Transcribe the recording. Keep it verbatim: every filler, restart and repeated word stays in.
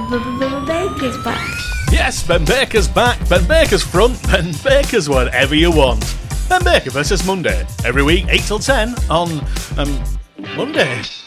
Baker's back. Yes, Ben Baker's back. Ben Baker's front. Ben Baker's whatever you want. Ben Baker versus Monday. Every week, eight till ten on um, Monday.